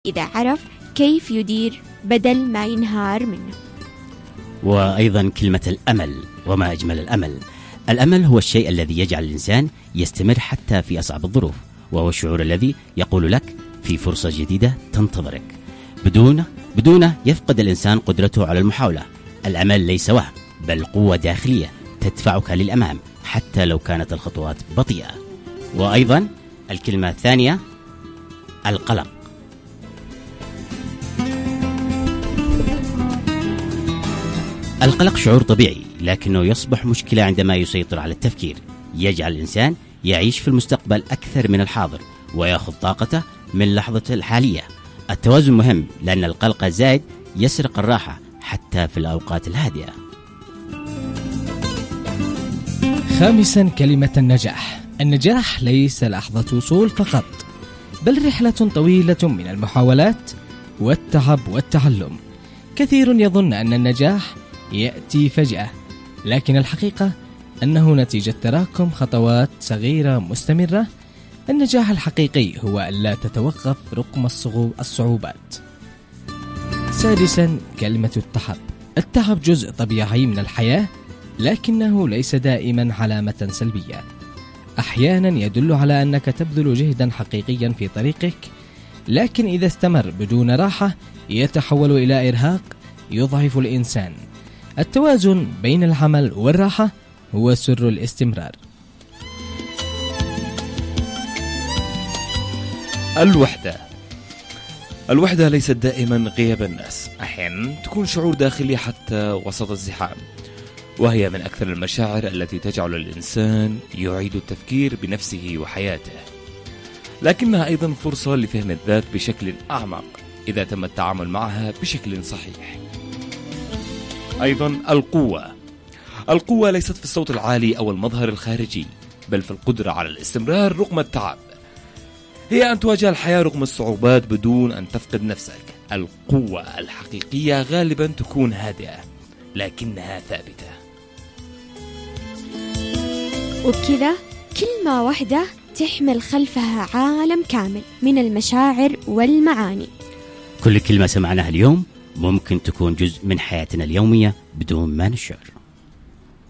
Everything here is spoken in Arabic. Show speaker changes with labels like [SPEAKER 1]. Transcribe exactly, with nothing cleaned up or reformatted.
[SPEAKER 1] إذا عرف كيف يدير بدل ما ينهار منه.
[SPEAKER 2] وأيضا كلمة الأمل، وما أجمل الأمل. الأمل هو الشيء الذي يجعل الإنسان يستمر حتى في أصعب الظروف، وهو الشعور الذي يقول لك في فرصة جديدة تنتظرك. بدونه بدونه يفقد الإنسان قدرته على المحاولة. الأمل ليس وهم، بل قوة داخلية تدفعك للأمام حتى لو كانت الخطوات بطيئة. وأيضا الكلمة الثانية القلق. القلق شعور طبيعي، لكنه يصبح مشكلة عندما يسيطر على التفكير. يجعل الإنسان يعيش في المستقبل أكثر من الحاضر، ويأخذ طاقته من اللحظة الحالية. التوازن مهم، لأن القلق الزائد يسرق الراحة حتى في الأوقات الهادئة.
[SPEAKER 3] خامسا كلمة النجاح. النجاح ليس لحظة وصول فقط، بل رحلة طويلة من المحاولات والتعب والتعلم. كثير يظن أن النجاح يأتي فجأة، لكن الحقيقة أنه نتيجة تراكم خطوات صغيرة مستمرة. النجاح الحقيقي هو أن لا تتوقف رغم الصعوبات. سادسا كلمة التعب. التعب جزء طبيعي من الحياة، لكنه ليس دائما علامة سلبية. أحيانا يدل على أنك تبذل جهدا حقيقيا في طريقك، لكن إذا استمر بدون راحة يتحول إلى إرهاق يضعف الإنسان. التوازن بين العمل والراحة هو سر الاستمرار.
[SPEAKER 4] الوحدة. الوحدة ليست دائما غياب الناس، أحيانا تكون شعور داخلي حتى وسط الزحام، وهي من أكثر المشاعر التي تجعل الإنسان يعيد التفكير بنفسه وحياته، لكنها أيضا فرصة لفهم الذات بشكل أعمق إذا تم التعامل معها بشكل صحيح. أيضا القوة. القوة ليست في الصوت العالي أو المظهر الخارجي، بل في القدرة على الاستمرار رغم التعب. هي أن تواجه الحياة رغم الصعوبات بدون أن تفقد نفسك. القوة الحقيقية غالبا تكون هادئة، لكنها ثابتة.
[SPEAKER 1] وبكذا كلمة واحدة تحمل خلفها عالم كامل من المشاعر والمعاني.
[SPEAKER 2] كل كلمة سمعناها اليوم ممكن تكون جزء من حياتنا اليومية بدون ما نشعر.